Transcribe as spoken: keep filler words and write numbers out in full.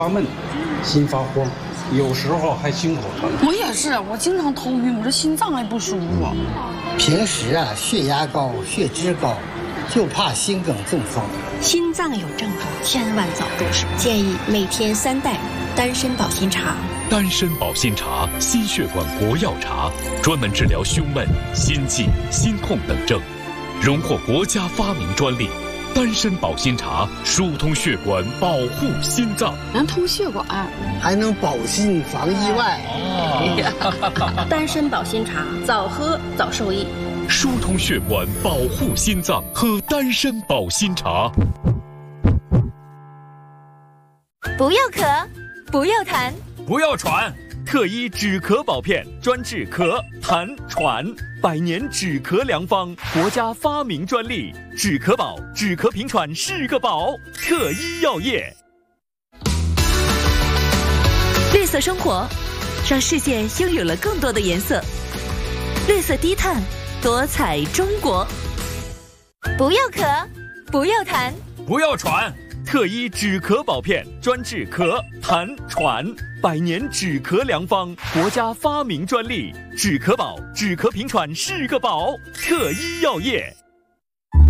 发闷、心发慌，有时候还心口疼。 我也是，我经常头晕，我这心脏还不舒服。 平时啊，血压高、血脂高，就怕心梗中风。 心脏有症状，千万早重视。建议每天三袋丹参保心茶。 丹参保心茶，心血管国药茶，专门治疗胸闷、心悸、心痛等症，荣获国家发明专利。丹参保心茶疏通血管，保护心脏， 能通血管， 还能保心防意外。 哦、丹参保心茶，早喝早受益。 疏通血管，保护心脏，喝丹参保心茶。 不要咳，不要痰， 不要喘。特医止咳保片，专治咳、痰、喘，百年止咳良方，国家发明专利。止咳宝，止咳平喘是个宝。特医药业。 绿色生活，让世界拥有了更多的颜色。绿色低碳，多彩中国。不要咳，不要痰， 不要喘。特医止咳保片，专治咳、痰、喘，百年止咳良方，国家发明专利。止咳宝，止咳平喘是个宝。特医药业。